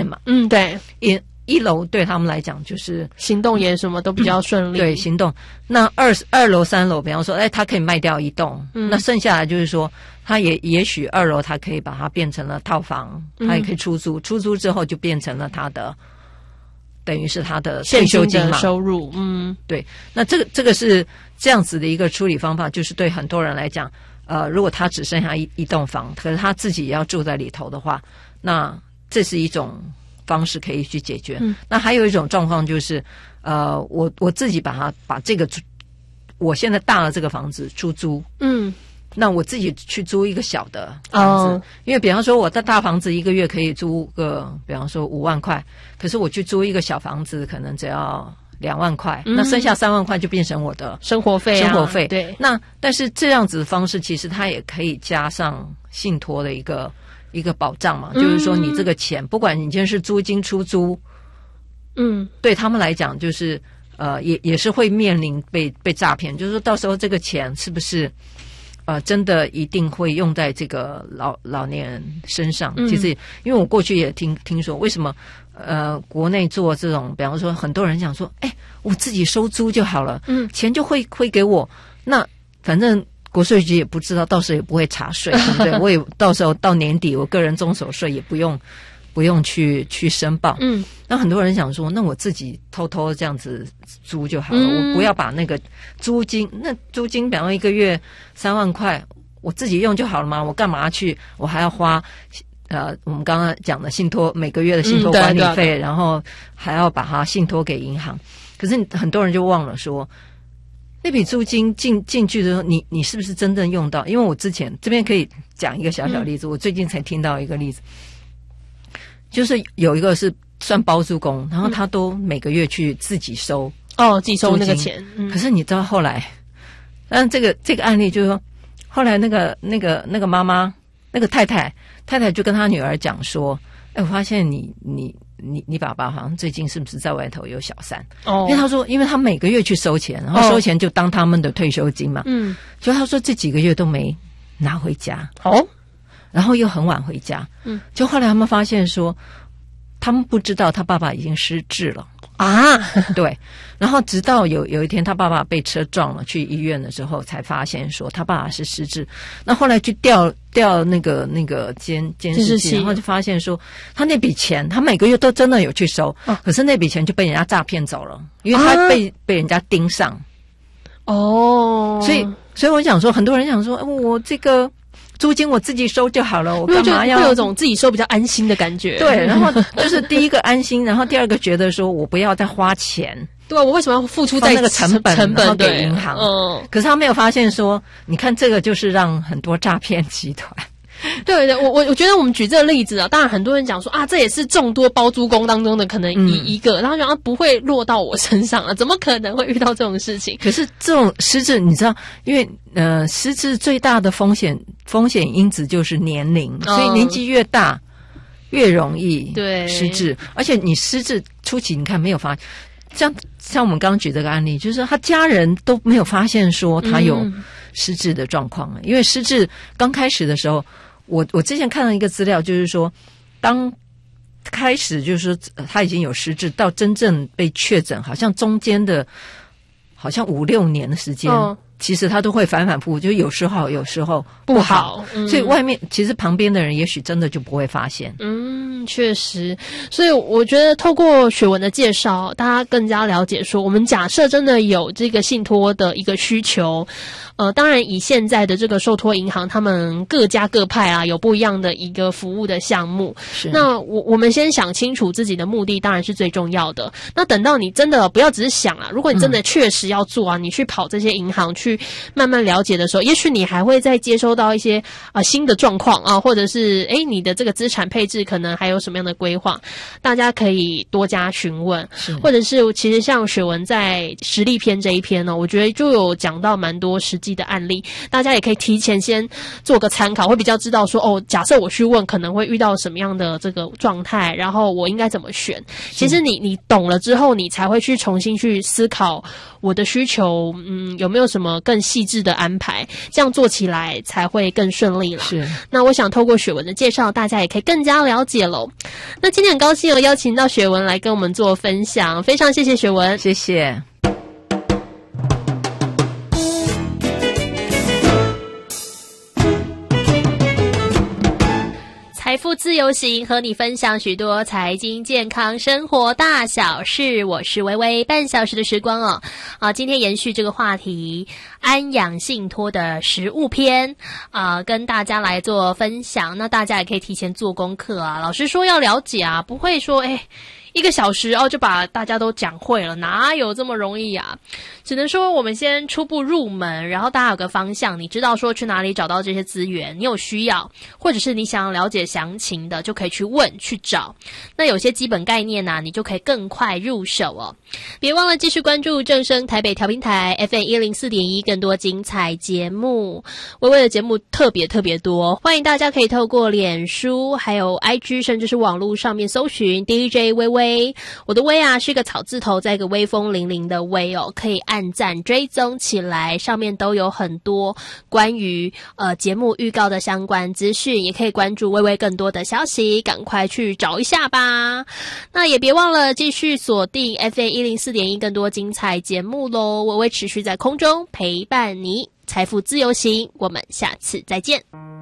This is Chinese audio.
便嘛。 对， 一楼对他们来讲就是行动也什么都比较顺利。 对，行动。那二楼、3楼，比方说，他可以卖掉一栋，那剩下来就是说，他也许2楼他可以把它变成了套房，他也可以出租，出租之后就变成了他的，等于是他的退休金嘛， 现金的收入。 对。那这个是这样子的一个处理方法，就是对很多人来讲，如果他只剩下一栋房，可是他自己也要住在里头的话，那这是一种方式可以去解决。那还有一种状况就是，我自己把这个我现在大的这个房子出租，那我自己去租一个小的房子，因为比方说我的大房子一个月可以租个，比方说5万块，可是我去租一个小房子，可能只要2万块，那剩下3万块就变成我的生活费。 对，那但是这样子的方式，其实它也可以加上信托的一个保障嘛，就是说你这个钱，不管你今天是租金出租，对他们来讲，就是也是会面临被诈骗，就是说到时候这个钱是不是真的一定会用在这个老年人身上？其实因为我过去也听说，为什么国内做这种，比方说很多人想说，我自己收租就好了，钱就会给我，那反正国税局也不知道，到时候也不会查税，对不对？我也到时候到年底，我个人综所税也不用去申报。那很多人想说，那我自己偷偷这样子租就好了，我不要把那个租金，比方说一个月3万块，我自己用就好了嘛，我干嘛我还要花我们刚刚讲的信托，每个月的信托管理费，然后还要把它信托给银行。可是很多人就忘了说，那笔租金进去的时候，你是不是真正用到？因为我之前这边可以讲一个小例子，我最近才听到一个例子，就是有一个是算包租公，然后他都每个月去自己收自己收那个钱。 可是你知道后来，但这个案例就是说，后来那个妈妈，那个太太就跟她女儿讲说，我发现你爸爸好像最近是不是在外头有小三？因为他说，因为他每个月去收钱，然后收钱就当他们的退休金嘛。所以他说这几个月都没拿回家。然后又很晚回家。就后来他们发现说，他们不知道他爸爸已经失智了啊。对，然后直到有一天他爸爸被车撞了，去医院的时候才发现说他爸爸是失智。那后来去调那个监视器，然后就发现说他那笔钱他每个月都真的有去收，可是那笔钱就被人家诈骗走了，因为他被人家盯上。所以我想说，很多人想说，我这个租金我自己收就好了，我干嘛要？ 会有种自己收比较安心的感觉。 对，然后就是第一个安心，然后第二个觉得说我不要再花钱。 对啊，我为什么要付出在那个成本然后给银行？可是他没有发现说，你看这个就是让很多诈骗集团。 对，我觉得我们举这个例子啊，当然很多人讲说这也是众多包租公当中的可能一个，然后讲不会落到我身上啊，怎么可能会遇到这种事情？ 可是这种失智，你知道，因为失智最大的风险因子就是年龄，所以年纪越大越容易失智，而且你失智初期，你看没有发像我们刚刚举这个案例，就是他家人都没有发现说他有失智的状况，因为失智刚开始的时候。我之前看到一个资料，就是说，当开始就是说他已经有失智，到真正被确诊，好像中间的，好像5-6年的时间，其实他都会反复复，就有时候好，有时候不好，所以外面其实旁边的人也许真的就不会发现。 确实，所以我觉得透过雪文的介绍，大家更加了解说，我们假设真的有这个信托的一个需求。当然以现在的这个受托银行，他们各家各派啊，有不一样的一个服务的项目。那我们先想清楚自己的目的，当然是最重要的。那等到你真的不要只是想如果你真的确实要做你去跑这些银行去慢慢了解的时候，也许你还会再接收到一些新的状况或者是你的这个资产配置可能还有什么样的规划，大家可以多加询问，或者是其实像雪文在实例篇这一篇呢，我觉得就有讲到蛮多实际的案例，大家也可以提前先做个参考，会比较知道说假设我去问可能会遇到什么样的这个状态，然后我应该怎么选。其实你懂了之后，你才会去重新去思考我的需求，有没有什么更细致的安排，这样做起来才会更顺利了。那我想透过雪文的介绍，大家也可以更加了解了哦。那今天很高兴邀请到雪文来跟我们做分享，非常谢谢雪文。 谢谢。 财富自由行，和你分享许多财经、健康、生活大小事。我是微微，半小时的时光哦。今天延续这个话题，安养信托的实务篇跟大家来做分享。那大家也可以提前做功课啊。老师说要了解啊，不会说1个小时就把大家都讲会了，哪有这么容易啊？只能说我们先初步入门，然后大家有个方向，你知道说去哪里找到这些资源，你有需要或者是你想要了解详情的，就可以去问去找。那有些基本概念你就可以更快入手哦。别忘了继续关注正声台北调频台 FM104.1， 更多精彩节目。微微的节目特别多，欢迎大家可以透过脸书还有 IG 甚至是网络上面搜寻 DJ 微微。我的微是一个草字头再一个威风凛凛的威哦，可以按赞追踪起来，上面都有很多关于节目预告的相关资讯，也可以关注微微更多的消息，赶快去找一下吧。那也别忘了继续锁定 FM104.1 更多精彩节目咯，微微持续在空中陪伴你，财富自由行，我们下次再见。